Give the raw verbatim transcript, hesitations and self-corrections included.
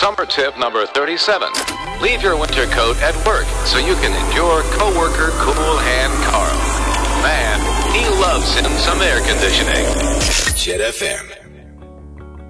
Summer tip number thirty-seven. Leave your winter coat at work so you can endure coworker Cool Hand Carl. Man, he loves him some air conditioning. Jet F M.